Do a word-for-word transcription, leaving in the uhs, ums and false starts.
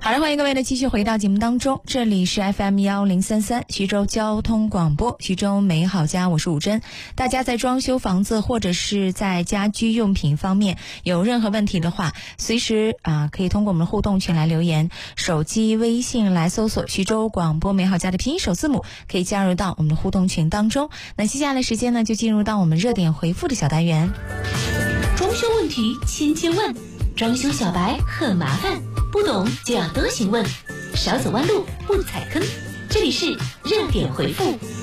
好了，欢迎各位的继续回到节目当中，这里是 F M 一零三三徐州交通广播，徐州美好家，我是武珍。大家在装修房子或者是在家居用品方面有任何问题的话，随时啊可以通过我们的互动群来留言，手机微信来搜索徐州广播美好家的拼音首字母，可以加入到我们的互动群当中。那接下来时间呢，就进入到我们热点回复的小单元。 装修问题千千问，装修小白很麻烦，不懂就要多询问，少走弯路不踩坑。这里是热点回复。